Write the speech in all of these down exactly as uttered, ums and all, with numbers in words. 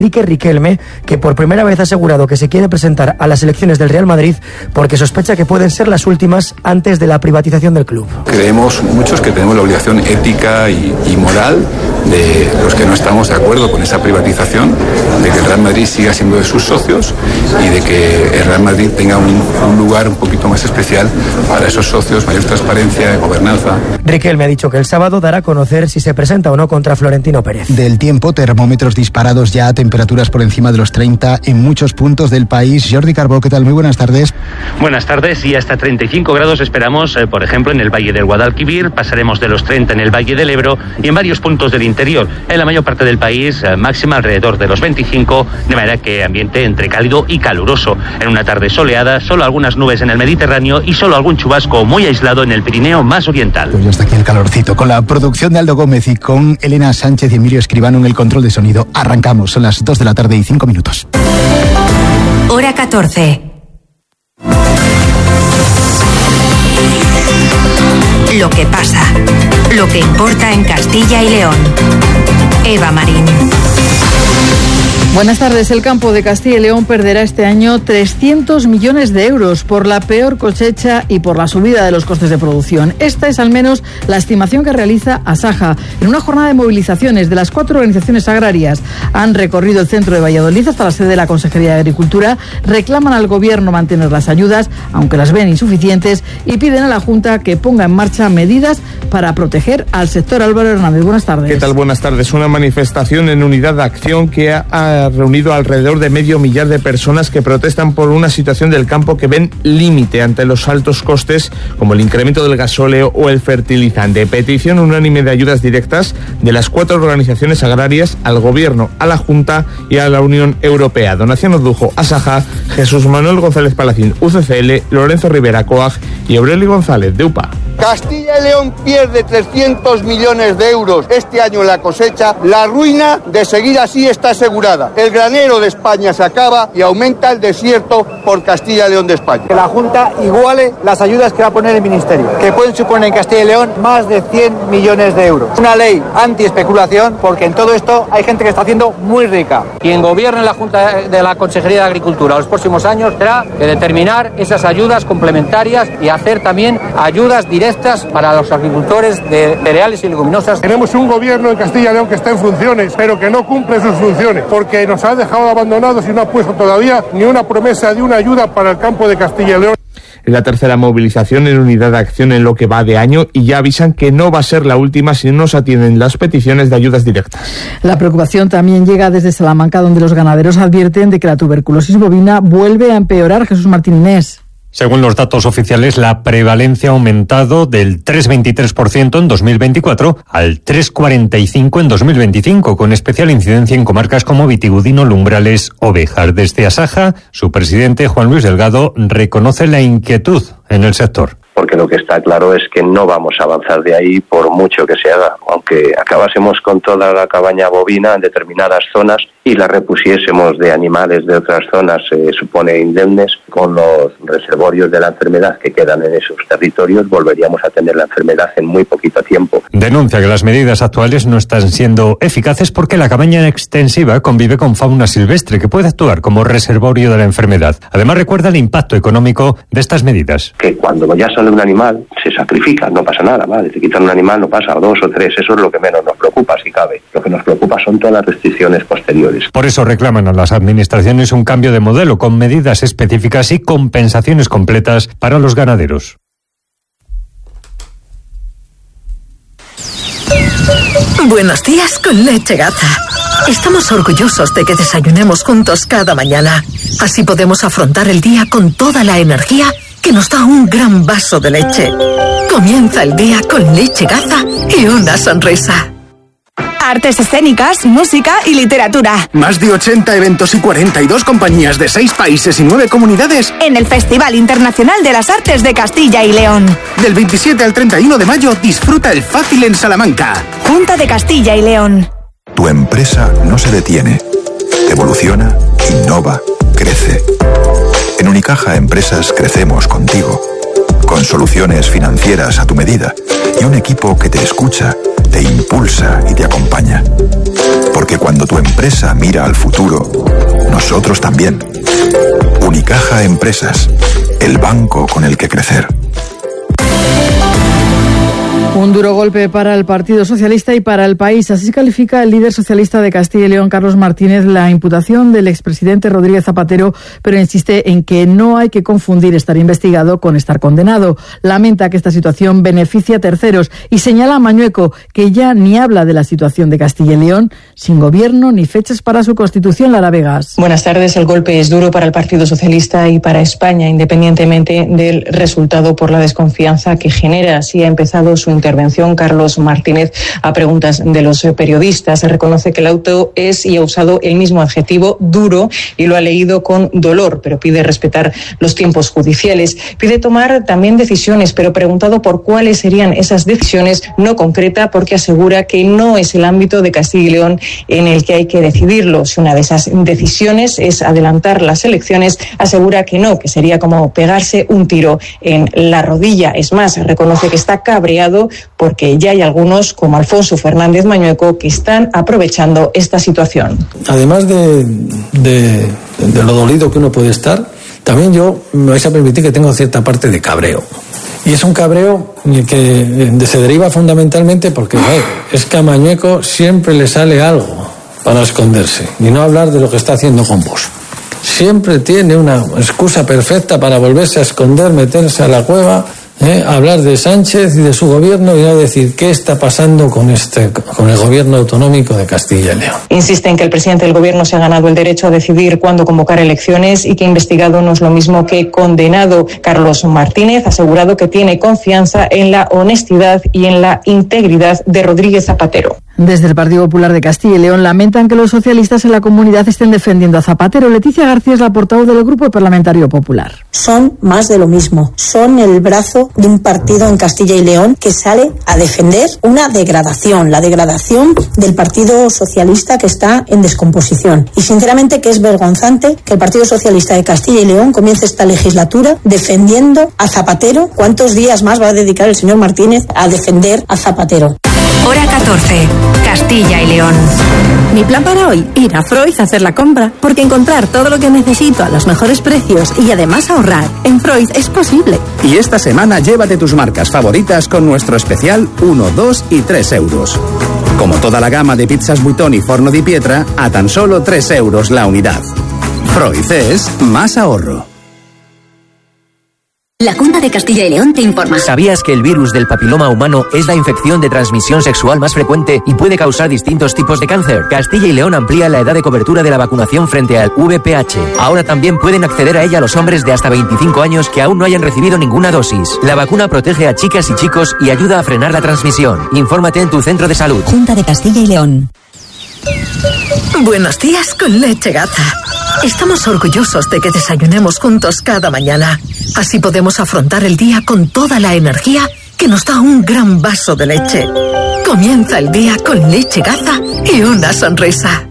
Enrique Riquelme, que por primera vez ha asegurado que se quiere presentar a las elecciones del Real Madrid porque sospecha que pueden ser las últimas antes de la privatización del club. Creemos muchos que tenemos la obligación ética y, y moral de los que no estamos de acuerdo con esa privatización, de que el Real Madrid siga siendo de sus socios y de que el Real Madrid tenga un, un lugar un poquito más especial para esos socios, mayor transparencia, gobernanza. Riquelme ha dicho que el sábado dará a conocer si se presenta o no contra Florentino Pérez. Del tiempo, termómetros disparados ya a temperaturas por encima de los treinta en muchos puntos del país. Jordi Carbó, ¿qué tal? Muy buenas tardes. Buenas tardes, y hasta treinta y cinco grados esperamos, eh, por ejemplo, en el Valle del Guadalquivir, pasaremos de los treinta en el Valle del Ebro y en varios puntos del interior. En la mayor parte del país, eh, máxima alrededor de los veinticinco, de manera que ambiente entre cálido y caluroso. En una tarde soleada, solo algunas nubes en el Mediterráneo y solo algún chubasco muy aislado en el Pirineo más oriental. Pues ya está aquí el calorcito, con la producción de Aldo Gómez y con Elena Sánchez y Emilio Escribano en el control de sonido. Arrancamos, son las dos de la tarde y cinco minutos. Hora catorce. Lo que pasa, lo que importa en Castilla y León. Eva Marín. Buenas tardes. El campo de Castilla y León perderá este año trescientos millones de euros por la peor cosecha y por la subida de los costes de producción. Esta es al menos la estimación que realiza Asaja. En una jornada de movilizaciones de las cuatro organizaciones agrarias han recorrido el centro de Valladolid hasta la sede de la Consejería de Agricultura, reclaman al Gobierno mantener las ayudas, aunque las ven insuficientes, y piden a la Junta que ponga en marcha medidas para proteger al sector. Álvaro Hernández, buenas tardes. ¿Qué tal? Buenas tardes. Una manifestación en unidad de acción que ha reunido alrededor de medio millar de personas que protestan por una situación del campo que ven límite ante los altos costes, como el incremento del gasóleo o el fertilizante. Petición unánime de ayudas directas de las cuatro organizaciones agrarias al Gobierno, a la Junta y a la Unión Europea. Donación Odujo, Asaja, Jesús Manuel González Palacín, U C C L, Lorenzo Rivera, COAG y Aurelio González, de U P A. Castilla y León pierde trescientos millones de euros este año en la cosecha. La ruina, de seguir así, está asegurada. El granero de España se acaba y aumenta el desierto por Castilla y León de España. Que la Junta iguale las ayudas que va a poner el Ministerio, que pueden suponer en Castilla y León más de cien millones de euros. Una ley anti-especulación, porque en todo esto hay gente que está haciendo muy rica. Quien gobierne la Junta de la Consejería de Agricultura los próximos años será de determinar esas ayudas complementarias y hacer también ayudas directas para los agricultores de cereales y leguminosas. Tenemos un gobierno en Castilla y León que está en funciones, pero que no cumple sus funciones, porque nos ha dejado abandonados y no ha puesto todavía ni una promesa de una ayuda para el campo de Castilla y León. Es la tercera movilización en unidad de acción en lo que va de año y ya avisan que no va a ser la última si no se atienden las peticiones de ayudas directas. La preocupación también llega desde Salamanca, donde los ganaderos advierten de que la tuberculosis bovina vuelve a empeorar. Jesús Martín Inés. Según los datos oficiales, la prevalencia ha aumentado del tres coma veintitrés por ciento en dos mil veinticuatro al tres coma cuarenta y cinco por ciento en dos mil veinticinco, con especial incidencia en comarcas como Vitigudino, Lumbrales o Béjar. Desde Asaja, su presidente, Juan Luis Delgado, reconoce la inquietud en el sector. Porque lo que está claro es que no vamos a avanzar de ahí por mucho que se haga. Aunque acabásemos con toda la cabaña bovina en determinadas zonas y la repusiésemos de animales de otras zonas, se supone indemnes, con los reservorios de la enfermedad que quedan en esos territorios, volveríamos a tener la enfermedad en muy poquito tiempo. Denuncia que las medidas actuales no están siendo eficaces porque la cabaña extensiva convive con fauna silvestre que puede actuar como reservorio de la enfermedad. Además, recuerda el impacto económico de estas medidas. Que cuando ya sale un animal, se sacrifica, no pasa nada, ¿vale? Te quitan un animal, no pasa, o dos o tres, eso es lo que menos nos preocupa, si cabe. Lo que nos preocupa son todas las restricciones posteriores. Por eso reclaman a las administraciones un cambio de modelo con medidas específicas y compensaciones completas para los ganaderos. Buenos días con Leche Gaza. Estamos orgullosos de que desayunemos juntos cada mañana. Así podemos afrontar el día con toda la energía que nos da un gran vaso de leche. Comienza el día con Leche Gaza y una sonrisa. Artes escénicas, música y literatura. Más de ochenta eventos y cuarenta y dos compañías de seis países y nueve comunidades en el Festival Internacional de las Artes de Castilla y León. Del veintisiete al treinta y uno de mayo disfruta el Fácil en Salamanca. Junta de Castilla y León. Tu empresa no se detiene. Evoluciona, innova, crece. En Unicaja Empresas crecemos contigo, con soluciones financieras a tu medida y un equipo que te escucha, te impulsa y te acompaña. Porque cuando tu empresa mira al futuro, nosotros también. Unicaja Empresas, el banco con el que crecer. Un duro golpe para el Partido Socialista y para el país. Así califica el líder socialista de Castilla y León, Carlos Martínez, la imputación del expresidente Rodríguez Zapatero, pero insiste en que no hay que confundir estar investigado con estar condenado. Lamenta que esta situación beneficia a terceros y señala a Mañueco que ya ni habla de la situación de Castilla y León, sin gobierno ni fechas para su constitución. Lara Vegas. Buenas tardes. El golpe es duro para el Partido Socialista y para España, independientemente del resultado, por la desconfianza que genera. Así ha empezado su intervención Carlos Martínez a preguntas de los periodistas. Reconoce que el auto es y ha usado el mismo adjetivo, duro, y lo ha leído con dolor, pero pide respetar los tiempos judiciales. Pide tomar también decisiones, pero preguntado por cuáles serían esas decisiones, no concreta, porque asegura que no es el ámbito de Castilla y León en el que hay que decidirlo. Si una de esas decisiones es adelantar las elecciones, asegura que no, que sería como pegarse un tiro en la rodilla. Es más, reconoce que está cabreado porque ya hay algunos, como Alfonso Fernández Mañueco, que están aprovechando esta situación. Además de, de, de lo dolido que uno puede estar, también yo me vais a permitir que tengo cierta parte de cabreo. Y es un cabreo que se deriva fundamentalmente porque ver, es que a Mañueco siempre le sale algo para esconderse y no hablar de lo que está haciendo con vos. Siempre tiene una excusa perfecta para volverse a esconder, meterse a la cueva, ¿Eh? hablar de Sánchez y de su gobierno y no decir qué está pasando con este con el gobierno autonómico de Castilla y León. Insiste en que el presidente del gobierno se ha ganado el derecho a decidir cuándo convocar elecciones y que investigado no es lo mismo que condenado. Carlos Martínez ha asegurado que tiene confianza en la honestidad y en la integridad de Rodríguez Zapatero. Desde el Partido Popular de Castilla y León lamentan que los socialistas en la comunidad estén defendiendo a Zapatero. Leticia García es la portavoz del Grupo Parlamentario Popular. Son más de lo mismo. Son el brazo de un partido en Castilla y León que sale a defender una degradación, la degradación del Partido Socialista que está en descomposición. Y sinceramente que es vergonzante que el Partido Socialista de Castilla y León comience esta legislatura defendiendo a Zapatero. ¿Cuántos días más va a dedicar el señor Martínez a defender a Zapatero? Hora catorce, Castilla y León. Mi plan para hoy, ir a Freud a hacer la compra, porque encontrar todo lo que necesito a los mejores precios y además ahorrar en Freud es posible. Y esta semana llévate tus marcas favoritas con nuestro especial uno, dos y tres euros. Como toda la gama de pizzas Buitoni y Forno di Pietra, a tan solo tres euros la unidad. Freud es más ahorro. La Junta de Castilla y León te informa. ¿Sabías que el virus del papiloma humano es la infección de transmisión sexual más frecuente y puede causar distintos tipos de cáncer? Castilla y León amplía la edad de cobertura de la vacunación frente al V P H. Ahora también pueden acceder a ella los hombres de hasta veinticinco años que aún no hayan recibido ninguna dosis. La vacuna protege a chicas y chicos y ayuda a frenar la transmisión. Infórmate en tu centro de salud. Junta de Castilla y León. Buenos días con Leche Gaza. Estamos orgullosos de que desayunemos juntos cada mañana. Así podemos afrontar el día con toda la energía que nos da un gran vaso de leche. Comienza el día con Leche Gaza y una sonrisa.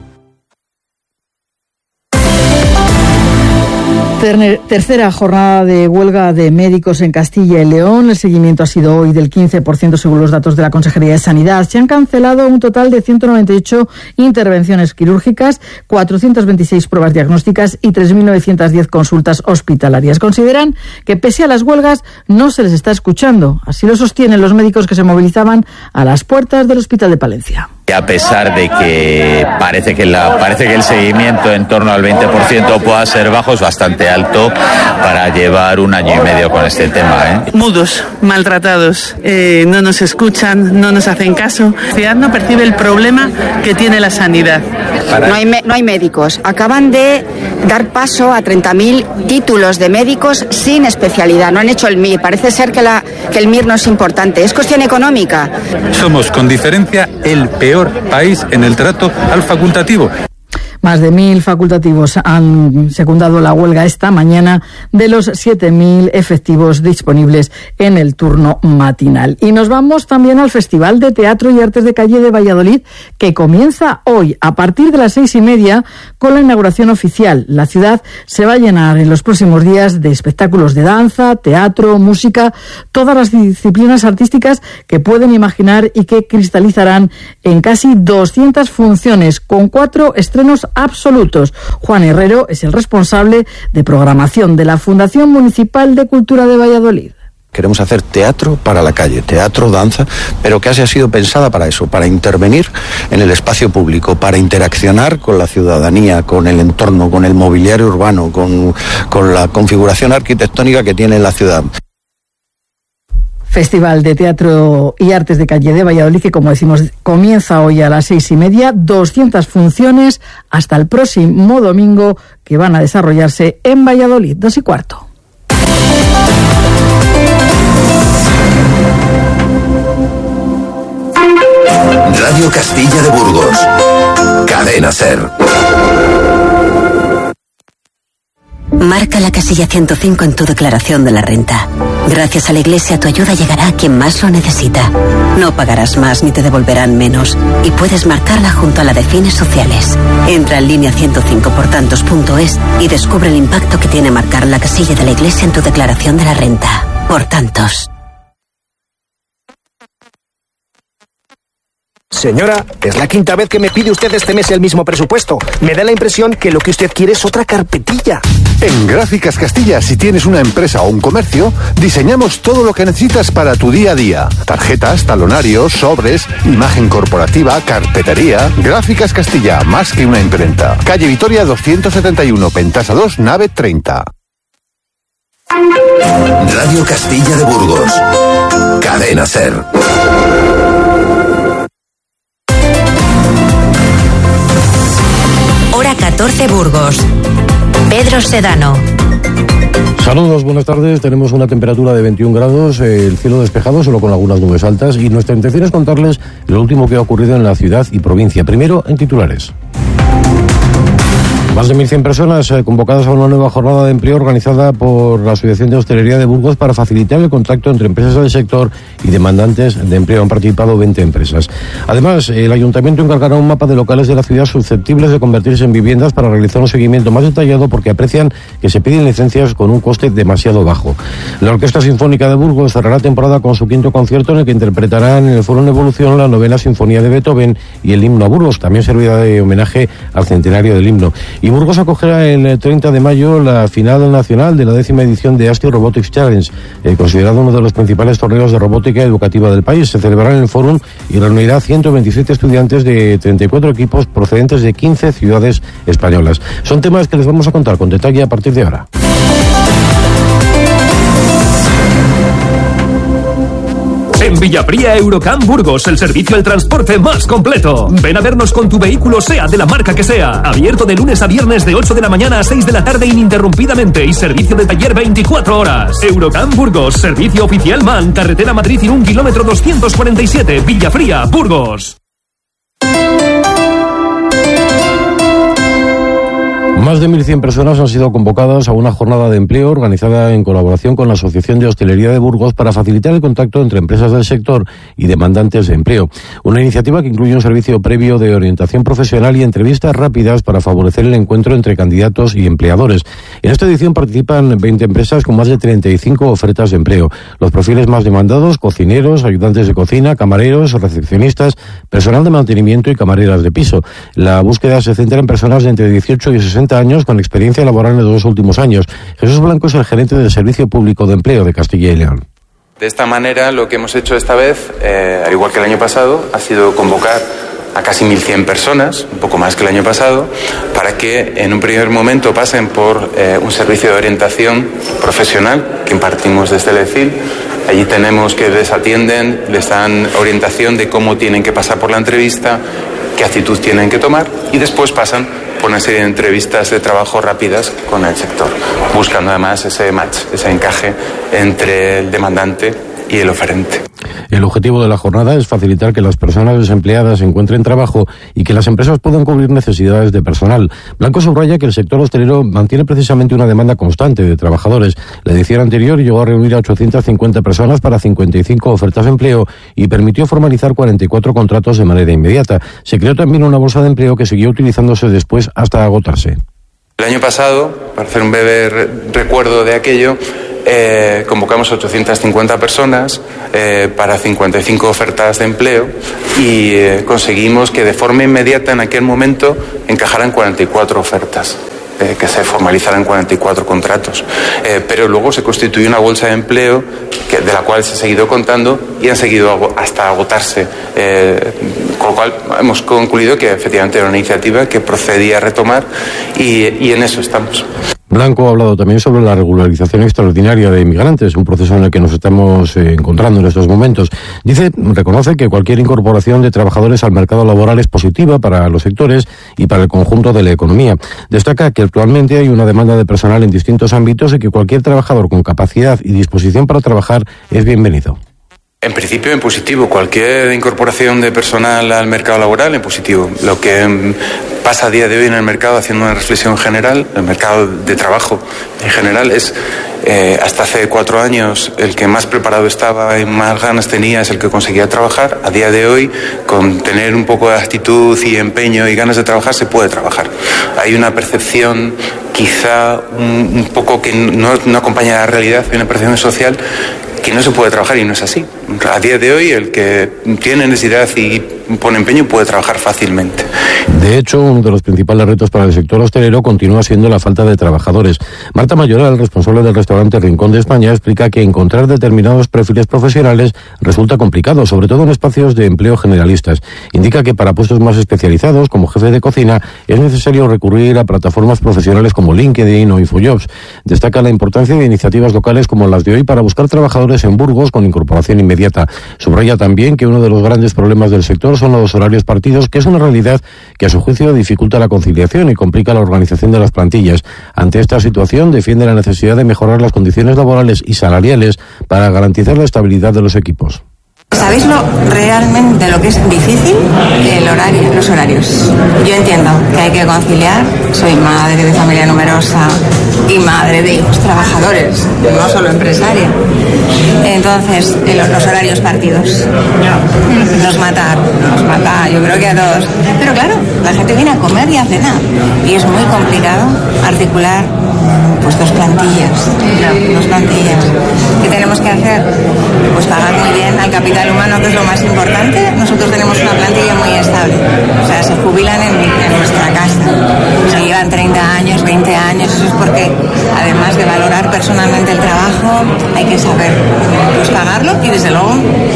Tercera jornada de huelga de médicos en Castilla y León. El seguimiento ha sido hoy del quince por ciento según los datos de la Consejería de Sanidad. Se han cancelado un total de ciento noventa y ocho intervenciones quirúrgicas, cuatrocientas veintiséis pruebas diagnósticas y tres mil novecientas diez consultas hospitalarias. Consideran que pese a las huelgas no se les está escuchando. Así lo sostienen los médicos que se movilizaban a las puertas del Hospital de Palencia. A pesar de que parece que, la, parece que el seguimiento en torno al veinte por ciento pueda ser bajo, es bastante alto para llevar un año y medio con este tema, ¿eh? Mudos, maltratados, eh, no nos escuchan, no nos hacen caso. La sociedad no percibe el problema que tiene la sanidad. No hay, no hay médicos. Acaban de dar paso a treinta mil títulos de médicos sin especialidad. No han hecho el M I R. Parece ser que, la, que el M I R no es importante. ¿Es cuestión económica? Somos, con diferencia, el peor país en el trato al facultativo. Más de mil facultativos han secundado la huelga esta mañana de los siete mil efectivos disponibles en el turno matinal. Y nos vamos también al Festival de Teatro y Artes de Calle de Valladolid, que comienza hoy a partir de las seis y media con la inauguración oficial. La ciudad se va a llenar en los próximos días de espectáculos de danza, teatro, música, todas las disciplinas artísticas que pueden imaginar y que cristalizarán en casi doscientas funciones con cuatro estrenos absolutos. Juan Herrero es el responsable de programación de la Fundación Municipal de Cultura de Valladolid. Queremos hacer teatro para la calle, teatro, danza, pero que haya sido pensada para eso, para intervenir en el espacio público, para interaccionar con la ciudadanía, con el entorno, con el mobiliario urbano, con, con la configuración arquitectónica que tiene la ciudad. Festival de Teatro y Artes de Calle de Valladolid, que como decimos comienza hoy a las seis y media, doscientas funciones hasta el próximo domingo que van a desarrollarse en Valladolid, dos y cuarto. Radio Castilla de Burgos. Cadena Ser. Marca la casilla ciento cinco en tu declaración de la renta. Gracias a la Iglesia, tu ayuda llegará a quien más lo necesita. No pagarás más ni te devolverán menos. Y puedes marcarla junto a la de fines sociales. Entra en línea ciento cinco por tantos punto es y descubre el impacto que tiene marcar la casilla de la Iglesia en tu declaración de la renta. Por tantos. Señora, es la quinta vez que me pide usted este mes el mismo presupuesto. Me da la impresión que lo que usted quiere es otra carpetilla. En Gráficas Castilla, si tienes una empresa o un comercio, diseñamos todo lo que necesitas para tu día a día. Tarjetas, talonarios, sobres, imagen corporativa, carpetería. Gráficas Castilla, más que una imprenta. Calle Vitoria doscientos setenta y uno, Pentasa dos, nave treinta. Radio Castilla de Burgos. Cadena Ser. Hora catorce Burgos. Pedro Sedano. Saludos, buenas tardes. Tenemos una temperatura de veintiún grados, eh, el cielo despejado, solo con algunas nubes altas, y nuestra intención es contarles lo último que ha ocurrido en la ciudad y provincia. Primero, en titulares. Más de mil cien personas eh, convocadas a una nueva jornada de empleo organizada por la Asociación de Hostelería de Burgos para facilitar el contacto entre empresas del sector y demandantes de empleo. Han participado veinte empresas. Además, el Ayuntamiento encargará un mapa de locales de la ciudad susceptibles de convertirse en viviendas para realizar un seguimiento más detallado porque aprecian que se piden licencias con un coste demasiado bajo. La Orquesta Sinfónica de Burgos cerrará temporada con su quinto concierto en el que interpretarán en el Foro en Evolución la novena Sinfonía de Beethoven y el himno a Burgos. También servirá de homenaje al centenario del himno. Y Burgos acogerá el treinta de mayo la final nacional de la décima edición de ASTI Robotics Challenge, eh, considerado uno de los principales torneos de robótica educativa del país. Se celebrará en el Fórum y reunirá ciento veintisiete estudiantes de treinta y cuatro equipos procedentes de quince ciudades españolas. Son temas que les vamos a contar con detalle a partir de ahora. En Villafría Eurocam Burgos, el servicio del transporte más completo. Ven a vernos con tu vehículo, sea de la marca que sea. Abierto de lunes a viernes de ocho de la mañana a seis de la tarde ininterrumpidamente y servicio de taller veinticuatro horas. Eurocam Burgos, servicio oficial MAN, carretera Madrid Irún, kilómetro doscientos cuarenta y siete, Villafría, Burgos. Más de mil cien personas han sido convocadas a una jornada de empleo organizada en colaboración con la Asociación de Hostelería de Burgos para facilitar el contacto entre empresas del sector y demandantes de empleo. Una iniciativa que incluye un servicio previo de orientación profesional y entrevistas rápidas para favorecer el encuentro entre candidatos y empleadores. En esta edición participan veinte empresas con más de treinta y cinco ofertas de empleo. Los perfiles más demandados: cocineros, ayudantes de cocina, camareros, recepcionistas, personal de mantenimiento y camareras de piso. La búsqueda se centra en personas de entre dieciocho y sesenta años con experiencia laboral en los dos últimos años. Jesús Blanco es el gerente del Servicio Público de Empleo de Castilla y León. De esta manera, lo que hemos hecho esta vez, eh, al igual que el año pasado, ha sido convocar a casi mil cien personas, un poco más que el año pasado, para que en un primer momento pasen por eh, un servicio de orientación profesional que impartimos desde el E C I L. Allí tenemos que les atienden, les dan orientación de cómo tienen que pasar por la entrevista, qué actitud tienen que tomar, y después pasan por una serie de entrevistas de trabajo rápidas con el sector, buscando además ese match, ese encaje entre el demandante y el oferente. El objetivo de la jornada es facilitar que las personas desempleadas encuentren trabajo y que las empresas puedan cubrir necesidades de personal. Blanco subraya que el sector hostelero mantiene precisamente una demanda constante de trabajadores. La edición anterior llegó a reunir a ochocientas cincuenta personas para cincuenta y cinco ofertas de empleo y permitió formalizar cuarenta y cuatro contratos de manera inmediata. Se creó también una bolsa de empleo que siguió utilizándose después hasta agotarse. El año pasado, para hacer un breve re- recuerdo de aquello, eh, convocamos a ochocientas cincuenta personas eh, para cincuenta y cinco ofertas de empleo y eh, conseguimos que de forma inmediata en aquel momento encajaran cuarenta y cuatro ofertas. Eh, que se formalizaran cuarenta y cuatro contratos. Eh, pero luego se constituyó una bolsa de empleo que, de la cual se ha seguido contando y han seguido ago- hasta agotarse. Eh, con lo cual hemos concluido que efectivamente era una iniciativa que procedía a retomar y, y en eso estamos. Blanco ha hablado también sobre la regularización extraordinaria de inmigrantes, un proceso en el que nos estamos eh, encontrando en estos momentos. Dice, reconoce que cualquier incorporación de trabajadores al mercado laboral es positiva para los sectores y para el conjunto de la economía. Destaca que actualmente hay una demanda de personal en distintos ámbitos y que cualquier trabajador con capacidad y disposición para trabajar es bienvenido. En principio, en positivo. Cualquier incorporación de personal al mercado laboral, en positivo. Lo que mm, pasa a día de hoy en el mercado, haciendo una reflexión general, el mercado de trabajo en general es, eh, hasta hace cuatro años, el que más preparado estaba y más ganas tenía es el que conseguía trabajar. A día de hoy, con tener un poco de actitud y empeño y ganas de trabajar, se puede trabajar. Hay una percepción quizá un, un poco que no, no acompaña a la realidad, hay una percepción social que no se puede trabajar y no es así. A día de hoy el que tiene necesidad y pone empeño puede trabajar fácilmente. De hecho, uno de los principales retos para el sector hostelero continúa siendo la falta de trabajadores. Marta Mayoral, responsable del restaurante Rincón de España, explica que encontrar determinados perfiles profesionales resulta complicado, sobre todo en espacios de empleo generalistas. Indica que para puestos más especializados, como jefe de cocina, es necesario recurrir a plataformas profesionales como LinkedIn o InfoJobs. Destaca la importancia de iniciativas locales como las de hoy para buscar trabajadores en Burgos con incorporación inmediata. Subraya también que uno de los grandes problemas del sector son los horarios partidos, que es una realidad que a su juicio dificulta la conciliación y complica la organización de las plantillas. Ante esta situación defiende la necesidad de mejorar las condiciones laborales y salariales para garantizar la estabilidad de los equipos. ¿Sabéis lo realmente lo que es difícil? El horario, los horarios. Yo entiendo que hay que conciliar. Soy madre de familia numerosa y madre de hijos trabajadores, no solo empresaria. Entonces, los horarios partidos nos mata, nos mata, yo creo que a todos. Pero claro, la gente viene a comer y a cenar y es muy complicado articular pues dos plantillas, dos plantillas. ¿Qué tenemos que hacer? Pues pagar muy bien al capital humano, que es lo más importante. Nosotros tenemos una plantilla muy estable, o sea, se jubilan en, en nuestra casa, se llevan treinta años, veinte años. Eso es porque, además de valorar personalmente el trabajo, hay que saber pues pagarlo y desde luego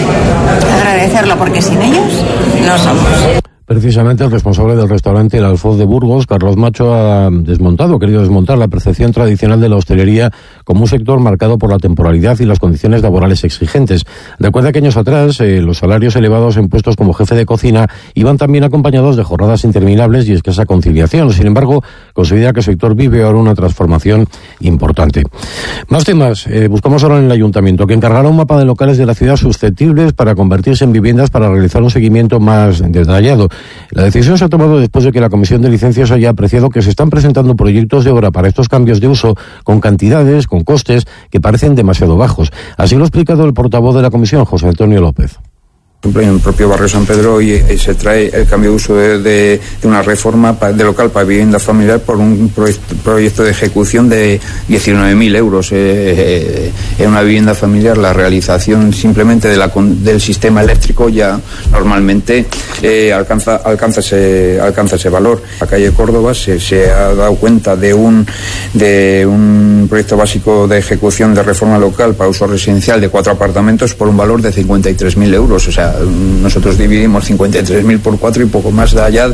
agradecerlo, porque sin ellos no somos. Precisamente el responsable del restaurante El Alfoz de Burgos, Carlos Macho, ha desmontado, querido desmontar la percepción tradicional de la hostelería como un sector marcado por la temporalidad y las condiciones laborales exigentes. Recuerda que años atrás eh, los salarios elevados en puestos como jefe de cocina iban también acompañados de jornadas interminables y escasa conciliación. Sin embargo, considera que el sector vive ahora una transformación importante. Más temas. Eh, buscamos ahora en el ayuntamiento que encargará un mapa de locales de la ciudad susceptibles para convertirse en viviendas para realizar un seguimiento más detallado. La decisión se ha tomado después de que la Comisión de Licencias haya apreciado que se están presentando proyectos de obra para estos cambios de uso con cantidades, con costes que parecen demasiado bajos. Así lo ha explicado el portavoz de la Comisión, José Antonio López. En el propio barrio San Pedro y, y se trae el cambio de uso de, de, de una reforma de local para vivienda familiar por un proyecto, proyecto de ejecución de diecinueve mil euros. Eh, eh, en una vivienda familiar la realización simplemente de la, del sistema eléctrico ya normalmente eh, alcanza, alcanza, ese, alcanza ese valor. La calle Córdoba se, se ha dado cuenta de un, de un proyecto básico de ejecución de reforma local para uso residencial de cuatro apartamentos por un valor de cincuenta y tres mil euros. O sea, nosotros dividimos cincuenta y tres mil por cuatro y poco más de allá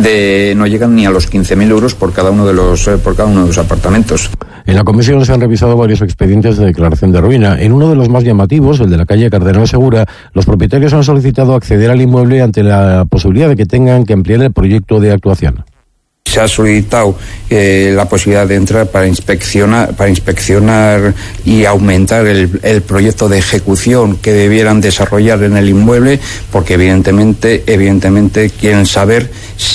de no llegan ni a los quince mil euros por cada uno de los eh, por cada uno de los apartamentos. En la comisión se han revisado varios expedientes de declaración de ruina. En uno de los más llamativos, el de la calle Cardenal Segura, los propietarios han solicitado acceder al inmueble ante la posibilidad de que tengan que ampliar el proyecto de actuación. Se ha solicitado eh, la posibilidad de entrar para inspeccionar, para inspeccionar y aumentar el, el proyecto de ejecución que debieran desarrollar en el inmueble, porque evidentemente, evidentemente quieren saber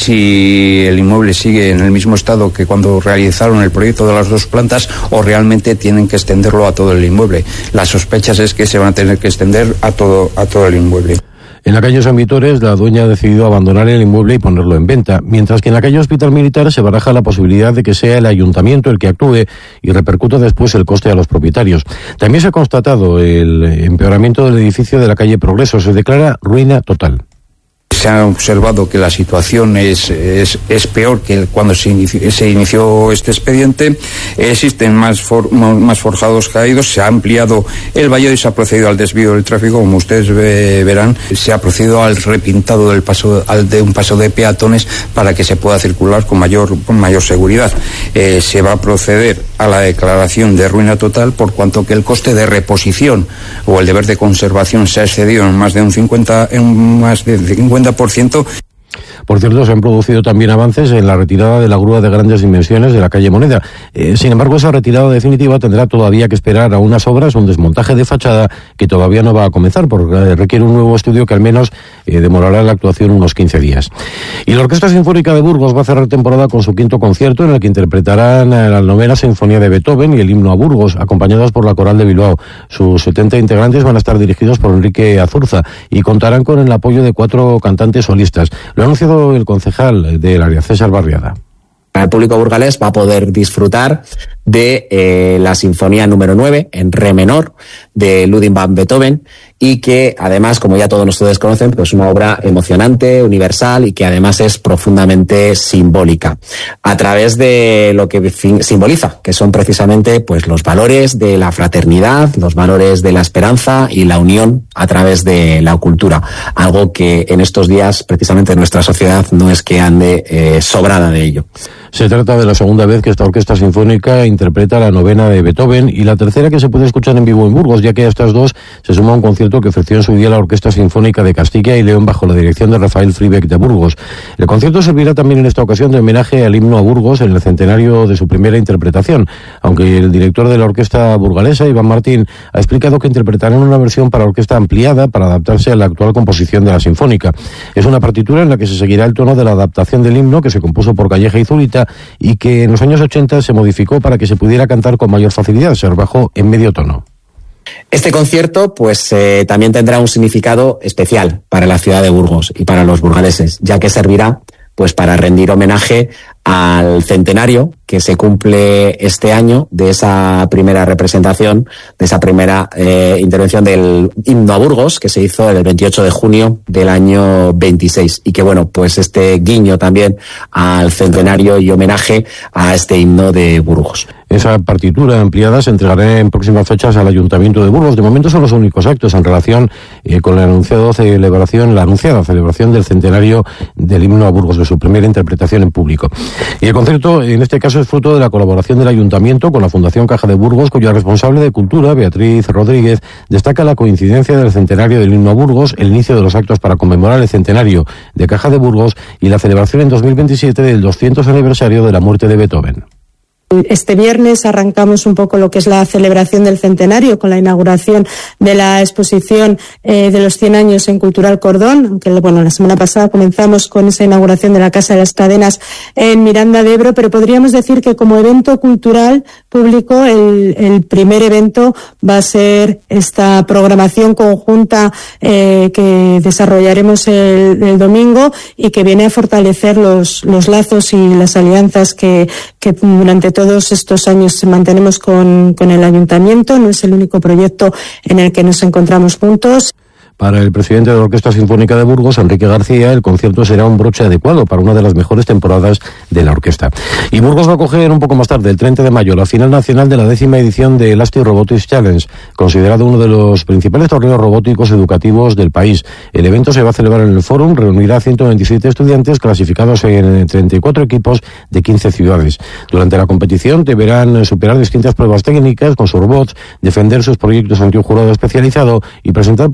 si el inmueble sigue en el mismo estado que cuando realizaron el proyecto de las dos plantas o realmente tienen que extenderlo a todo el inmueble. Las sospechas es que se van a tener que extender a todo, a todo el inmueble. En la calle San Vitores, la dueña ha decidido abandonar el inmueble y ponerlo en venta, mientras que en la calle Hospital Militar se baraja la posibilidad de que sea el ayuntamiento el que actúe y repercuta después el coste a los propietarios. También se ha constatado el empeoramiento del edificio de la calle Progreso. Se declara ruina total. Se ha observado que la situación es, es, es peor que cuando se inició, se inició este expediente. Existen más, for, más forjados caídos, se ha ampliado el vallado y se ha procedido al desvío del tráfico, como ustedes ve, verán. Se ha procedido al repintado del paso, al de un paso de peatones para que se pueda circular con mayor, con mayor seguridad. Eh, se va a proceder a la declaración de ruina total por cuanto que el coste de reposición o el deber de conservación se ha excedido en más de un cincuenta, en más de cincuenta por ciento. Por cierto, se han producido también avances en la retirada de la grúa de grandes dimensiones de la calle Moneda. Eh, sin embargo, esa retirada definitiva tendrá todavía que esperar a unas obras, un desmontaje de fachada que todavía no va a comenzar porque requiere un nuevo estudio que al menos eh, demorará la actuación unos quince días. Y la Orquesta Sinfónica de Burgos va a cerrar temporada con su quinto concierto en el que interpretarán la novena Sinfonía de Beethoven y el himno a Burgos, acompañados por la Coral de Bilbao. Sus setenta integrantes van a estar dirigidos por Enrique Azurza y contarán con el apoyo de cuatro cantantes solistas. Lo ha anunciado el concejal del área, César Barriada. El público burgalés va a poder disfrutar de eh, la Sinfonía número nueve en re menor de Ludwig van Beethoven y que además, como ya todos ustedes conocen, pues una obra emocionante, universal y que además es profundamente simbólica a través de lo que simboliza, que son precisamente pues los valores de la fraternidad, los valores de la esperanza y la unión a través de la cultura, algo que en estos días precisamente nuestra sociedad no es que ande eh, sobrada de ello. Se trata de la segunda vez que esta orquesta sinfónica interpreta la novena de Beethoven y la tercera que se puede escuchar en vivo en Burgos, ya que a estas dos se suma un concierto que ofreció en su día la Orquesta Sinfónica de Castilla y León bajo la dirección de Rafael Fribeck de Burgos. El concierto servirá también en esta ocasión de homenaje al himno a Burgos en el centenario de su primera interpretación, aunque el director de la orquesta burgalesa, Iván Martín, ha explicado que interpretarán una versión para orquesta ampliada para adaptarse a la actual composición de la sinfónica. Es una partitura en la que se seguirá el tono de la adaptación del himno que se compuso por Calleja y Zurita y que en los años ochenta se modificó para que se pudiera cantar con mayor facilidad, se rebajó en medio tono. Este concierto pues eh, también tendrá un significado especial para la ciudad de Burgos y para los burgaleses, ya que servirá pues para rendir homenaje al centenario que se cumple este año de esa primera representación, de esa primera eh, intervención del himno a Burgos que se hizo el veintiocho de junio del año veintiséis y que bueno, pues este guiño también al centenario y homenaje a este himno de Burgos. Esa partitura ampliada se entregará en próximas fechas al Ayuntamiento de Burgos. De momento son los únicos actos en relación eh, con la anunciada celebración, la anunciada celebración del centenario del himno a Burgos, de su primera interpretación en público. Y el concierto, en este caso, es fruto de la colaboración del Ayuntamiento con la Fundación Caja de Burgos, cuya responsable de Cultura, Beatriz Rodríguez, destaca la coincidencia del centenario del himno a Burgos, el inicio de los actos para conmemorar el centenario de Caja de Burgos y la celebración en dos mil veintisiete del doscientos aniversario de la muerte de Beethoven. Este viernes arrancamos un poco lo que es la celebración del centenario con la inauguración de la exposición eh, de los cien años en Cultural Cordón, aunque bueno, la semana pasada comenzamos con esa inauguración de la Casa de las Cadenas en Miranda de Ebro, pero podríamos decir que como evento cultural público el, el primer evento va a ser esta programación conjunta eh, que desarrollaremos el, el domingo y que viene a fortalecer los, los lazos y las alianzas que, que durante todo todos estos años mantenemos con, con el Ayuntamiento. No es el único proyecto en el que nos encontramos juntos. Para el presidente de la Orquesta Sinfónica de Burgos, Enrique García, el concierto será un broche adecuado para una de las mejores temporadas de la orquesta. Y Burgos va a coger un poco más tarde, el treinta de mayo, la final nacional de la décima edición de Elastic Robotics Challenge, considerado uno de los principales torneos robóticos educativos del país. El evento se va a celebrar en el Fórum, reunirá a ciento veintisiete estudiantes clasificados en treinta y cuatro equipos de quince ciudades. Durante la competición deberán superar distintas pruebas técnicas con sus robots, defender sus proyectos ante un jurado especializado y presentar propuestas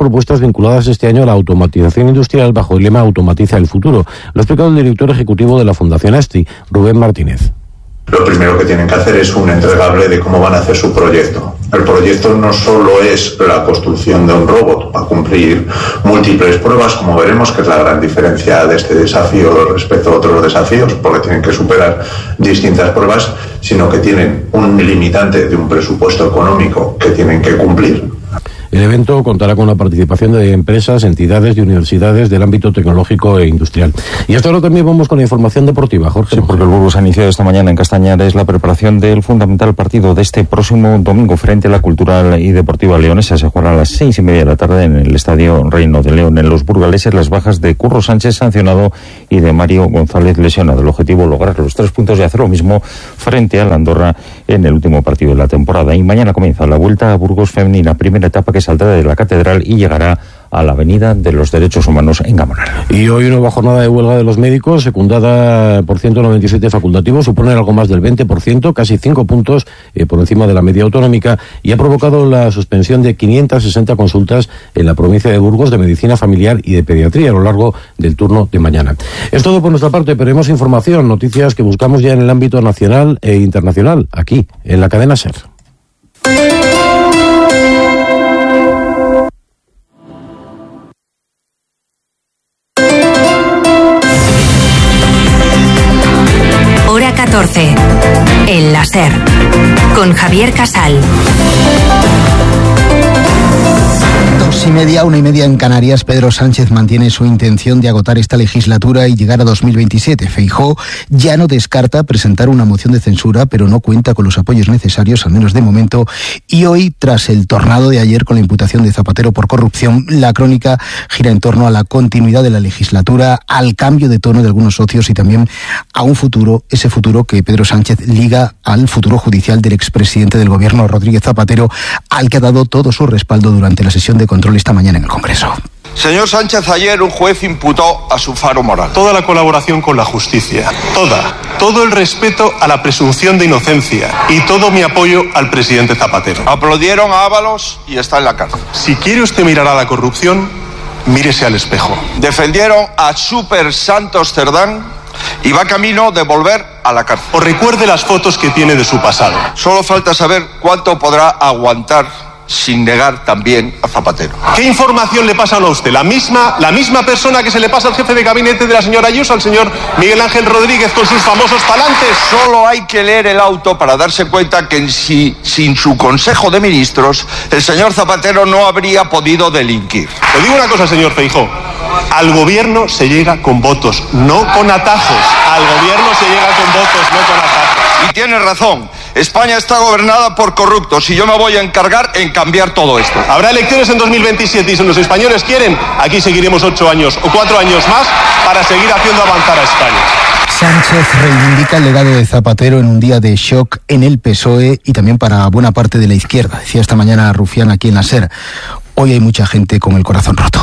vinculadas este año a la automatización industrial bajo el lema Automatiza el futuro. Lo ha explicado el director ejecutivo de la Fundación ASTI, Rubén Martínez. Lo primero que tienen que hacer es un entregable de cómo van a hacer su proyecto. El proyecto no solo es la construcción de un robot, va a cumplir múltiples pruebas, como veremos, que es la gran diferencia de este desafío respecto a otros desafíos, porque tienen que superar distintas pruebas, sino que tienen un limitante de un presupuesto económico que tienen que cumplir. El evento contará con la participación de empresas, entidades y universidades del ámbito tecnológico e industrial. Y hasta ahora también vamos con la información deportiva, Jorge. Sí, porque el Burgos ha iniciado esta mañana en Castañares la preparación del fundamental partido de este próximo domingo frente a la Cultural y Deportiva Leonesa. Se jugará a las seis y media de la tarde en el Estadio Reino de León. En los burgaleses, las bajas de Curro Sánchez sancionado y de Mario González lesionado. El objetivo, lograr los tres puntos y hacer lo mismo frente a la Andorra en el último partido de la temporada. Y mañana comienza la Vuelta a Burgos Femenina, primera etapa que saldrá de la Catedral y llegará a la Avenida de los Derechos Humanos en Gamonal. Y hoy nueva jornada de huelga de los médicos, secundada por ciento noventa y siete facultativos, supone algo más del veinte por ciento, casi cinco puntos eh, por encima de la media autonómica, y ha provocado la suspensión de quinientas sesenta consultas en la provincia de Burgos de medicina familiar y de pediatría a lo largo del turno de mañana. Es todo por nuestra parte, pero hemos información, noticias que buscamos ya en el ámbito nacional e internacional, aquí, en la cadena SER. Hora catorce. El láser. Con Javier Casal. Dos y media, una y media en Canarias. Pedro Sánchez mantiene su intención de agotar esta legislatura y llegar a dos mil veintisiete. Feijóo ya no descarta presentar una moción de censura, pero no cuenta con los apoyos necesarios, al menos de momento. Y hoy, tras el tornado de ayer con la imputación de Zapatero por corrupción, la crónica gira en torno a la continuidad de la legislatura, al cambio de tono de algunos socios y también a un futuro, ese futuro que Pedro Sánchez liga al futuro judicial del expresidente del gobierno, Rodríguez Zapatero, al que ha dado todo su respaldo durante la sesión de control esta mañana en el Congreso. Señor Sánchez, ayer un juez imputó a su faro moral. Toda la colaboración con la justicia, toda, todo el respeto a la presunción de inocencia y todo mi apoyo al presidente Zapatero. Aplaudieron a Ábalos y está en la cárcel. Si quiere usted mirar a la corrupción, mírese al espejo. Defendieron a Super Santos Cerdán y va camino de volver a la cárcel. O recuerde las fotos que tiene de su pasado. Solo falta saber cuánto podrá aguantar sin negar también a Zapatero. ¿Qué información le pasan a usted? La misma, la misma persona que se le pasa al jefe de gabinete de la señora Ayuso, al señor Miguel Ángel Rodríguez, con sus famosos palantes. Solo hay que leer el auto para darse cuenta que en sí, sin su Consejo de Ministros, el señor Zapatero no habría podido delinquir. Le digo una cosa, señor Feijóo. Al gobierno se llega con votos, no con atajos. Al gobierno se llega con votos, no con atajos. Y tiene razón. España está gobernada por corruptos y yo me voy a encargar en cambiar todo esto. Habrá elecciones en dos mil veintisiete y si los españoles quieren, aquí seguiremos ocho años o cuatro años más para seguir haciendo avanzar a España. Sánchez reivindica el legado de Zapatero en un día de shock en el P S O E y también para buena parte de la izquierda. Decía esta mañana Rufián aquí en la SER. Hoy hay mucha gente con el corazón roto.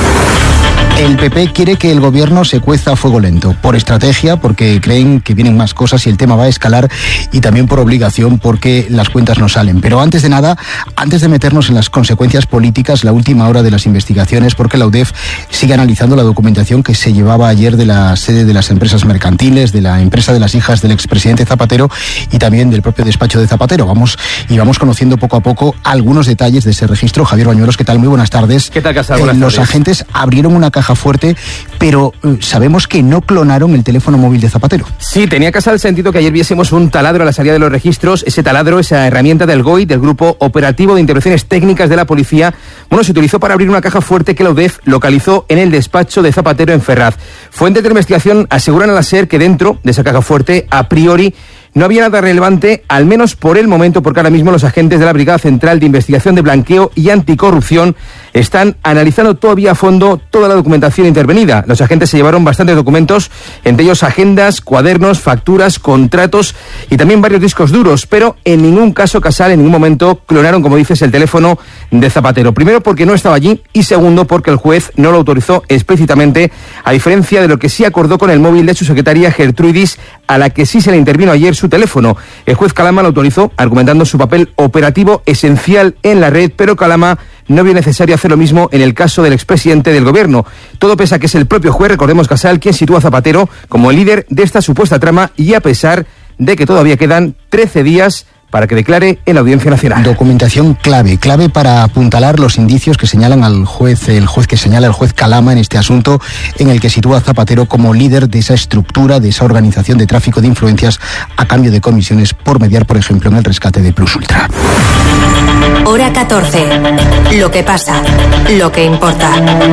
El P P quiere que el gobierno se cueza a fuego lento, por estrategia, porque creen que vienen más cosas y el tema va a escalar, y también por obligación, porque las cuentas no salen. Pero antes de nada, antes de meternos en las consecuencias políticas, la última hora de las investigaciones, porque la U D E F sigue analizando la documentación que se llevaba ayer de la sede de las empresas mercantiles, de la empresa de las hijas del expresidente Zapatero y también del propio despacho de Zapatero. Vamos y vamos conociendo poco a poco algunos detalles de ese registro. Javier Bañuelos, ¿qué tal? Muy buenas tardes. ¿Qué tal, Casal? Buenas eh, tardes. Los agentes abrieron una caja fuerte, pero eh, sabemos que no clonaron el teléfono móvil de Zapatero. Sí, tenía Casal el sentido que ayer viésemos un taladro a la salida de los registros. Ese taladro, esa herramienta del G O I, del Grupo Operativo de Intervenciones Técnicas de la Policía, bueno, se utilizó para abrir una caja fuerte que la U D E F localizó en el despacho de Zapatero en Ferraz. Fuentes de investigación aseguran a la SER que dentro de esa caja fuerte, a priori, no había nada relevante, al menos por el momento, porque ahora mismo los agentes de la Brigada Central de Investigación de Blanqueo y Anticorrupción están analizando todavía a fondo toda la documentación intervenida. Los agentes se llevaron bastantes documentos, entre ellos agendas, cuadernos, facturas, contratos y también varios discos duros, pero en ningún caso, Casal, en ningún momento clonaron, como dices, el teléfono de Zapatero. Primero, porque no estaba allí, y segundo, porque el juez no lo autorizó explícitamente, a diferencia de lo que sí acordó con el móvil de su secretaria Gertrudis, a la que sí se le intervino ayer su su teléfono. El juez Calama lo autorizó argumentando su papel operativo esencial en la red, pero Calama no vio necesario hacer lo mismo en el caso del expresidente del gobierno. Todo pese a que es el propio juez, recordemos Casal, quien sitúa a Zapatero como el líder de esta supuesta trama, y a pesar de que todavía quedan trece días para que declare en la Audiencia Nacional. Documentación clave, clave para apuntalar los indicios que señalan al juez, el juez que señala el juez Calama en este asunto, en el que sitúa a Zapatero como líder de esa estructura, de esa organización de tráfico de influencias a cambio de comisiones por mediar, por ejemplo, en el rescate de Plus Ultra. Hora catorce. Lo que pasa, lo que importa.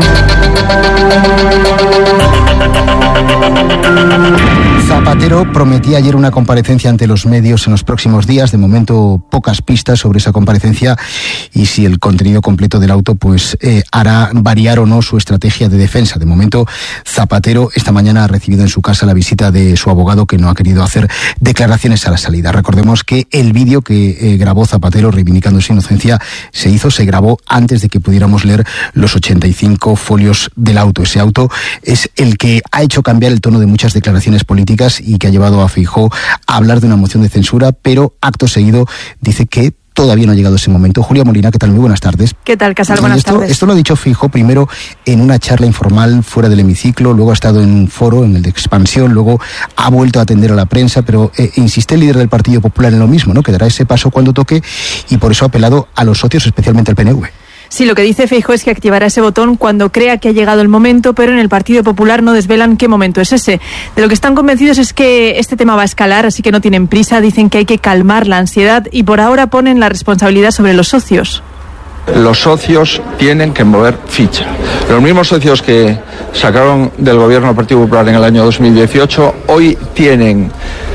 Zapatero prometía ayer una comparecencia ante los medios en los próximos días. De momento, pocas pistas sobre esa comparecencia y si el contenido completo del auto pues eh, hará variar o no su estrategia de defensa. De momento, Zapatero esta mañana ha recibido en su casa la visita de su abogado, que no ha querido hacer declaraciones a la salida. Recordemos que el vídeo que eh, grabó Zapatero reivindicando su inocencia se hizo, se grabó antes de que pudiéramos leer los ochenta y cinco folios del auto. Ese auto es el que ha hecho cambiar el tono de muchas declaraciones políticas y que ha llevado a Feijóo a hablar de una moción de censura, pero acto seguido dice que todavía no ha llegado ese momento. Julia Molina, ¿qué tal? Muy buenas tardes. ¿Qué tal, Casal? Buenas esto, tardes. Esto lo ha dicho Feijóo primero en una charla informal fuera del hemiciclo, luego ha estado en un foro, en el de Expansión, luego ha vuelto a atender a la prensa, pero eh, insiste el líder del Partido Popular en lo mismo, ¿no? Que dará ese paso cuando toque, y por eso ha apelado a los socios, especialmente al P N V. Sí, lo que dice Feijóo es que activará ese botón cuando crea que ha llegado el momento, pero en el Partido Popular no desvelan qué momento es ese. De lo que están convencidos es que este tema va a escalar, así que no tienen prisa, dicen que hay que calmar la ansiedad y por ahora ponen la responsabilidad sobre los socios. Los socios tienen que mover ficha. Los mismos socios que sacaron del gobierno al Partido Popular en el año dos mil dieciocho hoy tienen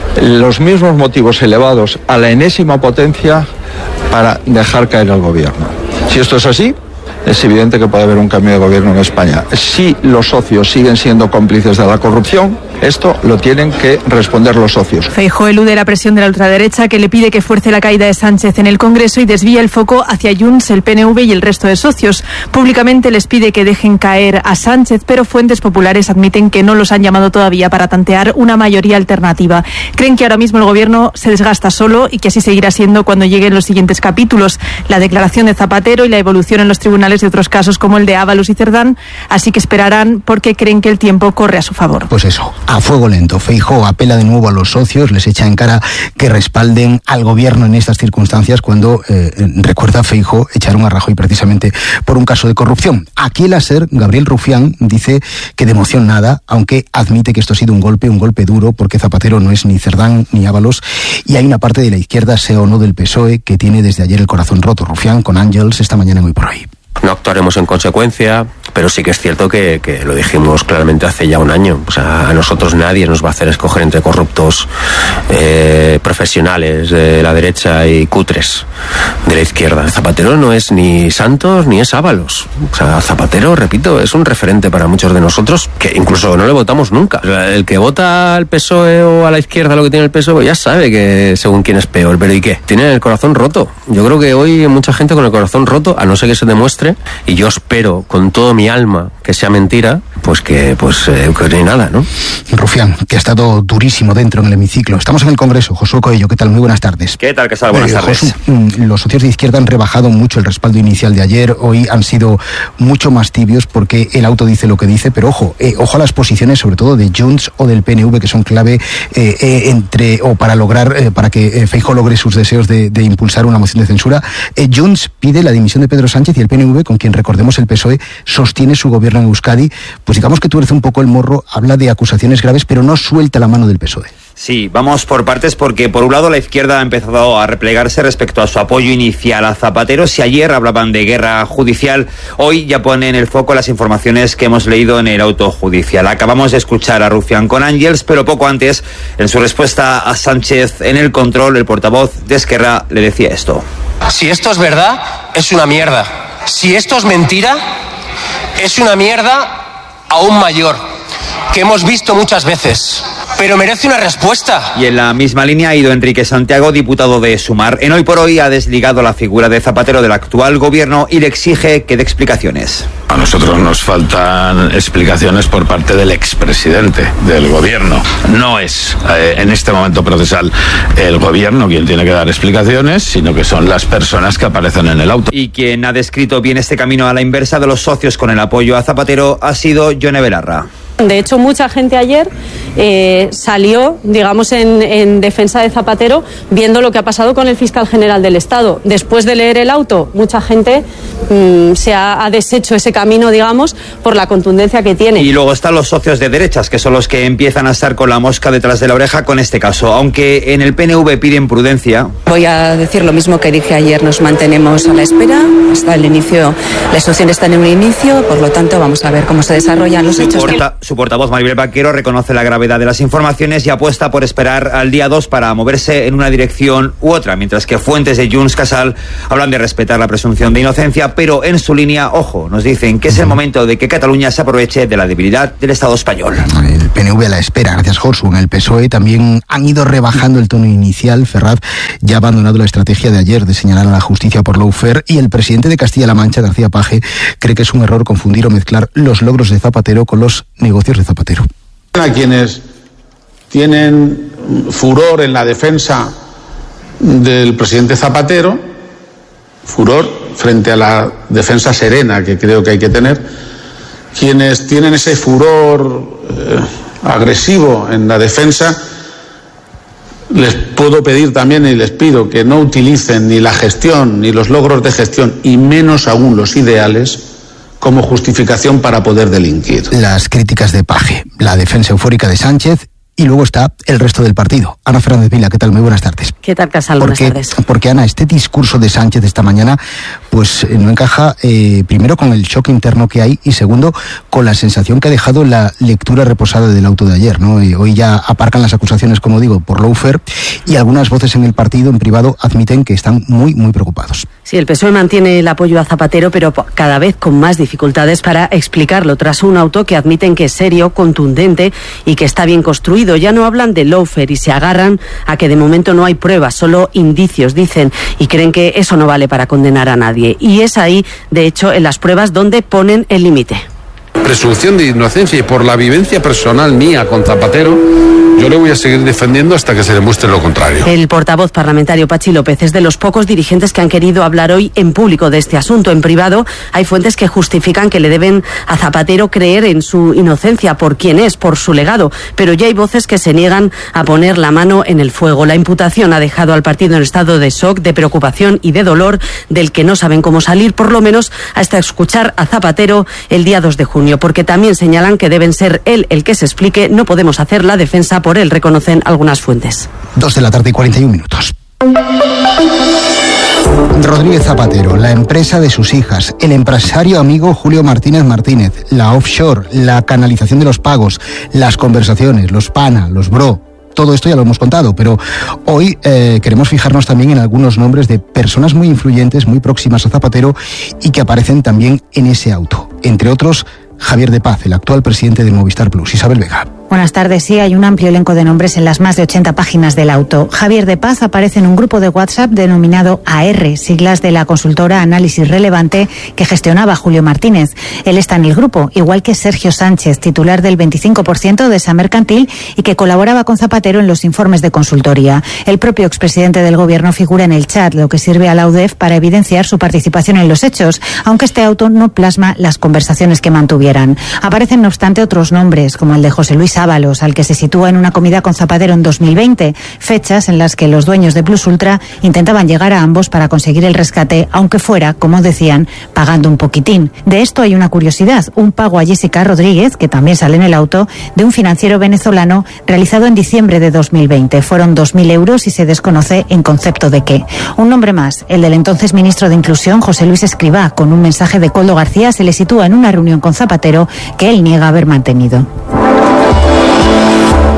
los mismos motivos elevados a la enésima potencia para dejar caer al gobierno. Si esto es así, es evidente que puede haber un cambio de gobierno en España. Si los socios siguen siendo cómplices de la corrupción, esto lo tienen que responder los socios. Feijóo elude la presión de la ultraderecha, que le pide que fuerce la caída de Sánchez en el Congreso y desvía el foco hacia Junts, el P N V y el resto de socios. Públicamente les pide que dejen caer a Sánchez, pero fuentes populares admiten que no los han llamado todavía para tantear una mayoría alternativa. Creen que ahora mismo el gobierno se desgasta solo y que así seguirá siendo cuando lleguen los siguientes capítulos, la declaración de Zapatero y la evolución en los tribunales de otros casos como el de Ábalos y Cerdán, así que esperarán porque creen que el tiempo corre a su favor. Pues eso, a fuego lento. Feijóo apela de nuevo a los socios, les echa en cara que respalden al gobierno en estas circunstancias cuando, eh, recuerda Feijóo, echaron a Rajoy precisamente por un caso de corrupción. Aquí el ASER, Gabriel Rufián, dice que de emoción nada, aunque admite que esto ha sido un golpe, un golpe duro, porque Zapatero no es ni Cerdán ni Ábalos, y hay una parte de la izquierda, sea o no del P S O E, que tiene desde ayer el corazón roto. Rufián con Ángels esta mañana en Hoy por Hoy. No actuaremos en consecuencia, pero sí que es cierto que, que lo dijimos claramente hace ya un año. O sea, a nosotros nadie nos va a hacer escoger entre corruptos eh, profesionales de la derecha y cutres de la izquierda. Zapatero no es ni Santos ni es Ábalos. O sea, Zapatero, repito, es un referente para muchos de nosotros que incluso no le votamos nunca. O sea, el que vota al P S O E o a la izquierda lo que tiene el P S O E ya sabe que según quién es peor. Pero ¿y qué? Tiene el corazón roto. Yo creo que hoy hay mucha gente con el corazón roto, a no ser que se demuestre, y yo espero con todo mi alma que sea mentira, pues que pues eh, que no hay nada, ¿no? Rufián, que ha estado durísimo dentro en el hemiciclo. Estamos en el Congreso. Josué Coello, ¿qué tal? Muy buenas tardes. ¿Qué tal, Casal? Buenas eh, tardes. Josu, los socios de izquierda han rebajado mucho el respaldo inicial de ayer. Hoy han sido mucho más tibios porque el auto dice lo que dice, pero ojo, eh, ojo a las posiciones, sobre todo de Junts o del P N V, que son clave eh, eh, entre o para lograr, eh, para que eh, Feijóo logre sus deseos de, de impulsar una moción de censura. Eh, Junts pide la dimisión de Pedro Sánchez y el P N V, con quien recordemos el P S O E sostiene su gobierno en Euskadi, pues digamos que tuerce un poco el morro, habla de acusaciones graves, pero no suelta la mano del P S O E. Sí, vamos por partes porque por un lado la izquierda ha empezado a replegarse respecto a su apoyo inicial a Zapatero. Si ayer hablaban de guerra judicial, hoy ya ponen el foco las informaciones que hemos leído en el auto judicial. Acabamos de escuchar a Rufián con Ángels, pero poco antes, en su respuesta a Sánchez en el control, el portavoz de Esquerra le decía esto. Si esto es verdad, es una mierda. Si esto es mentira, es una mierda aún mayor, que hemos visto muchas veces. pero merece una respuesta. Y en la misma línea ha ido Enrique Santiago, diputado de Sumar. En Hoy por Hoy ha desligado la figura de Zapatero del actual gobierno y le exige que dé explicaciones. A nosotros nos faltan explicaciones por parte del expresidente del gobierno. No es eh, en este momento procesal el gobierno quien tiene que dar explicaciones, sino que son las personas que aparecen en el auto. Y quien ha descrito bien este camino a la inversa de los socios con el apoyo a Zapatero ha sido Yone Belarra. De hecho, mucha gente ayer eh, salió, digamos, en, en defensa de Zapatero, viendo lo que ha pasado con el fiscal general del Estado. Después de leer el auto, mucha gente mmm, se ha, ha deshecho ese camino, digamos, por la contundencia que tiene. Y luego están los socios de derechas, que son los que empiezan a estar con la mosca detrás de la oreja con este caso. Aunque en el P N V piden prudencia. Voy a decir lo mismo que dije ayer, nos mantenemos a la espera. Hasta el inicio, la instrucción está en un inicio, por lo tanto, vamos a ver cómo se desarrollan los hechos. Porta, Su portavoz, Maribel Vaquero, reconoce la gravedad de las informaciones y apuesta por esperar al día dos para moverse en una dirección u otra, mientras que fuentes de Junts Casal hablan de respetar la presunción de inocencia, pero en su línea, ojo, nos dicen que es el momento de que Cataluña se aproveche de la debilidad del Estado español. El P N V a la espera, gracias Jorge. En el P S O E también han ido rebajando el tono inicial. Ferraz ya ha abandonado la estrategia de ayer de señalar a la justicia por lawfare, y el presidente de Castilla-La Mancha, García Paje, cree que es un error confundir o mezclar los logros de Zapatero con los negocios de Zapatero. A quienes tienen furor en la defensa del presidente Zapatero, furor frente a la defensa serena que creo que hay que tener, quienes tienen ese furor eh, agresivo en la defensa, les puedo pedir también y les pido que no utilicen ni la gestión ni los logros de gestión y menos aún los ideales como justificación para poder delinquir. Las críticas de Paje, la defensa eufórica de Sánchez, y luego está el resto del partido. Ana Fernández Vila, ¿qué tal? Muy buenas tardes. ¿Qué tal, Casal? Buenas tardes. Porque, Ana, este discurso de Sánchez esta mañana, pues no encaja, eh, primero, con el shock interno que hay, y segundo, con la sensación que ha dejado la lectura reposada del auto de ayer, ¿no? Y hoy ya aparcan las acusaciones, como digo, por lawfare, y algunas voces en el partido, en privado, admiten que están muy, muy preocupados. Sí, el P S O E mantiene el apoyo a Zapatero, pero cada vez con más dificultades para explicarlo, tras un auto que admiten que es serio, contundente y que está bien construido. Ya no hablan de lawfare y se agarran a que de momento no hay pruebas, solo indicios, dicen, y creen que eso no vale para condenar a nadie. Y es ahí, de hecho, en las pruebas donde ponen el límite. Presunción de inocencia, y por la vivencia personal mía con Zapatero, yo le voy a seguir defendiendo hasta que se demuestre lo contrario. El portavoz parlamentario Pachi López es de los pocos dirigentes que han querido hablar hoy en público de este asunto. En privado hay fuentes que justifican que le deben a Zapatero creer en su inocencia por quién es, por su legado, pero ya hay voces que se niegan a poner la mano en el fuego. La imputación ha dejado al partido en estado de shock, de preocupación y de dolor, del que no saben cómo salir, por lo menos hasta escuchar a Zapatero el día dos de junio, porque también señalan que deben ser él el que se explique. No podemos hacer la defensa por él, reconocen algunas fuentes. Dos de la tarde y cuarenta y un minutos. Rodríguez Zapatero, la empresa de sus hijas, el empresario amigo Julio Martínez Martínez, la offshore, la canalización de los pagos, las conversaciones, los pana, los bro. Todo esto ya lo hemos contado, pero hoy eh, queremos fijarnos también en algunos nombres de personas muy influyentes, muy próximas a Zapatero, y que aparecen también en ese auto. Entre otros, Javier de Paz, el actual presidente de Movistar Plus. Isabel Vega. Buenas tardes. Sí, hay un amplio elenco de nombres en las más de ochenta páginas del auto. Javier de Paz aparece en un grupo de WhatsApp denominado A R, siglas de la consultora Análisis Relevante que gestionaba Julio Martínez. Él está en el grupo, igual que Sergio Sánchez, titular del veinticinco por ciento de esa mercantil y que colaboraba con Zapatero en los informes de consultoría. El propio expresidente del gobierno figura en el chat, lo que sirve a la U D E F para evidenciar su participación en los hechos, aunque este auto no plasma las conversaciones que mantuvieran. Aparecen, no obstante, otros nombres, como el de José Luis Ábalos, al que se sitúa en una comida con Zapatero en dos mil veinte, fechas en las que los dueños de Plus Ultra intentaban llegar a ambos para conseguir el rescate, aunque fuera, como decían, pagando un poquitín. De esto hay una curiosidad, un pago a Jessica Rodríguez, que también sale en el auto, de un financiero venezolano realizado en diciembre de dos mil veinte. Fueron dos mil euros y se desconoce en concepto de qué. Un nombre más, el del entonces ministro de Inclusión, José Luis Escrivá, con un mensaje de Koldo García, se le sitúa en una reunión con Zapatero que él niega haber mantenido. Esta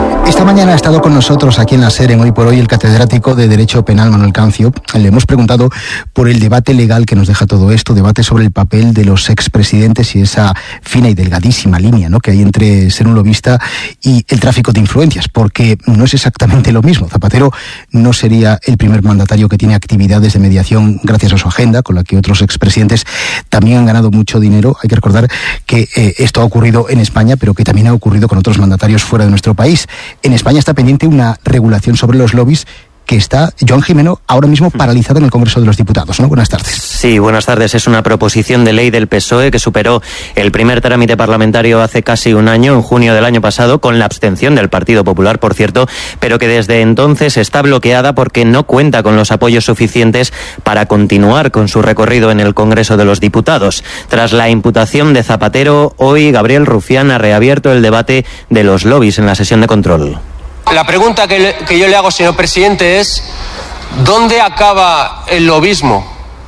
Esta mañana ha estado con nosotros aquí en la SER, en Hoy por Hoy, el catedrático de Derecho Penal Manuel Cancio. Le hemos preguntado por el debate legal que nos deja todo esto, debate sobre el papel de los expresidentes y esa fina y delgadísima línea, ¿no?, que hay entre ser un lobista y el tráfico de influencias, porque no es exactamente lo mismo. Zapatero no sería el primer mandatario que tiene actividades de mediación gracias a su agenda, con la que otros expresidentes también han ganado mucho dinero. Hay que recordar que eh, esto ha ocurrido en España, pero que también ha ocurrido con otros mandatarios fuera de nuestro país. En España está pendiente una regulación sobre los lobbies que está, Joan Gimeno, ahora mismo paralizada en el Congreso de los Diputados, ¿no? Buenas tardes. Sí, buenas tardes. Es una proposición de ley del P S O E que superó el primer trámite parlamentario hace casi un año, en junio del año pasado, con la abstención del Partido Popular, por cierto, pero que desde entonces está bloqueada porque no cuenta con los apoyos suficientes para continuar con su recorrido en el Congreso de los Diputados. Tras la imputación de Zapatero, hoy Gabriel Rufián ha reabierto el debate de los lobbies en la sesión de control. La pregunta que, le, que yo le hago, señor presidente, es ¿dónde acaba el lobismo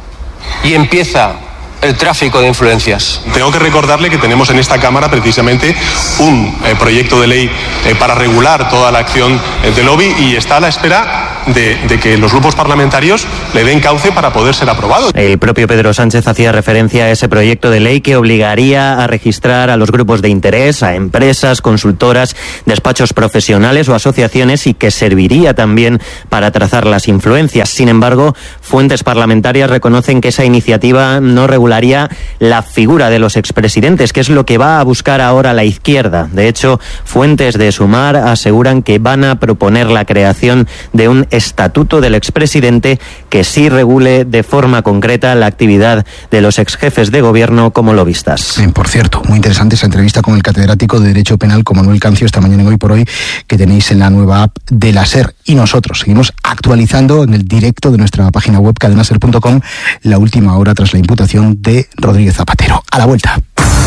y empieza el tráfico de influencias? Tengo que recordarle que tenemos en esta Cámara precisamente un eh, proyecto de ley eh, para regular toda la acción eh, de lobby y está a la espera de, de que los grupos parlamentarios le den cauce para poder ser aprobado. El propio Pedro Sánchez hacía referencia a ese proyecto de ley que obligaría a registrar a los grupos de interés, a empresas, consultoras, despachos profesionales o asociaciones y que serviría también para trazar las influencias. Sin embargo, fuentes parlamentarias reconocen que esa iniciativa no regularía la figura de los expresidentes, que es lo que va a buscar ahora la izquierda. De hecho, fuentes de Sumar aseguran que van a proponer la creación de un estatuto del expresidente que sí regule de forma concreta la actividad de los exjefes de gobierno como lobistas. Sí, por cierto, muy interesante esa entrevista con el catedrático de Derecho Penal, con Manuel Cancio, esta mañana en Hoy por Hoy, que tenéis en la nueva app de la SER. Y nosotros seguimos actualizando en el directo de nuestra página web cadena ser punto com la última hora tras la imputación de Rodríguez Zapatero. A la vuelta.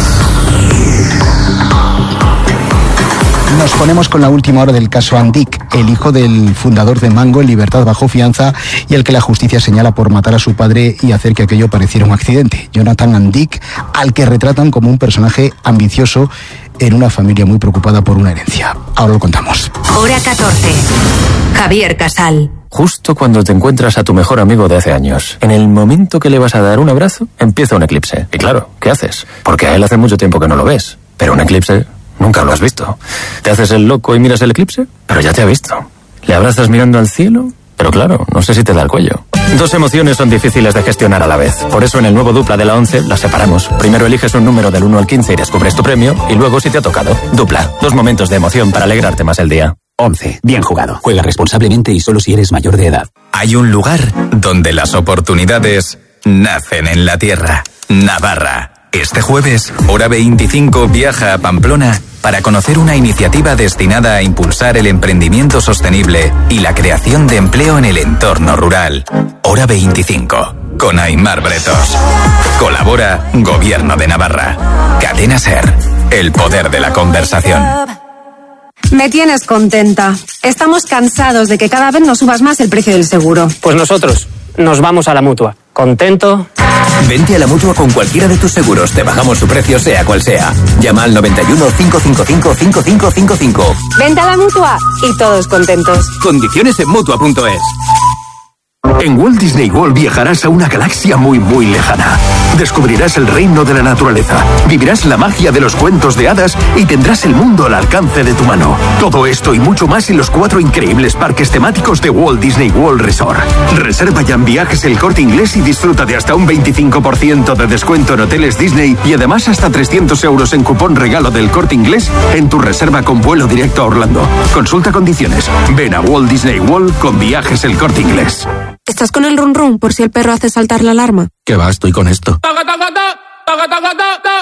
Nos ponemos con la última hora del caso Andic, el hijo del fundador de Mango, en libertad bajo fianza y al que la justicia señala por matar a su padre y hacer que aquello pareciera un accidente. Jonathan Andic, al que retratan como un personaje ambicioso en una familia muy preocupada por una herencia. Ahora lo contamos. Hora catorce. Javier Casal. Justo cuando te encuentras a tu mejor amigo de hace años, en el momento que le vas a dar un abrazo, empieza un eclipse. Y claro, ¿qué haces? Porque a él hace mucho tiempo que no lo ves. Pero un eclipse nunca lo has visto. Te haces el loco y miras el eclipse, pero ya te ha visto. Le abrazas mirando al cielo, pero claro, no sé si te da el cuello. Dos emociones son difíciles de gestionar a la vez. Por eso en el nuevo Dupla de la once las separamos. Primero eliges un número del uno al quince y descubres tu premio, y luego si te ha tocado. Dupla, dos momentos de emoción para alegrarte más el día. once. Bien jugado. Juega responsablemente y solo si eres mayor de edad. Hay un lugar donde las oportunidades nacen en la tierra. Navarra. Este jueves, Hora veinticinco viaja a Pamplona para conocer una iniciativa destinada a impulsar el emprendimiento sostenible y la creación de empleo en el entorno rural. Hora veinticinco, con Aimar Bretos. Colabora Gobierno de Navarra. Cadena SER, el poder de la conversación. Me tienes contenta. Estamos cansados de que cada vez nos subas más el precio del seguro. Pues nosotros nos vamos a la Mutua. ¿Contento? Vente a la Mutua con cualquiera de tus seguros. Te bajamos su precio sea cual sea. Llama al noventa y uno, cinco cinco cinco, cinco cinco cinco cinco. Vente a la Mutua y todos contentos. Condiciones en Mutua punto es. En Walt Disney World viajarás a una galaxia muy muy lejana. Descubrirás el reino de la naturaleza, vivirás la magia de los cuentos de hadas y tendrás el mundo al alcance de tu mano. Todo esto y mucho más en los cuatro increíbles parques temáticos de Walt Disney World Resort. Reserva ya en Viajes El Corte Inglés y disfruta de hasta un veinticinco por ciento de descuento en hoteles Disney y además hasta trescientos euros en cupón regalo del Corte Inglés en tu reserva con vuelo directo a Orlando. Consulta condiciones. Ven a Walt Disney World con Viajes El Corte Inglés. ¿Estás con el run run por si el perro hace saltar la alarma? ¿Qué va? Estoy con esto.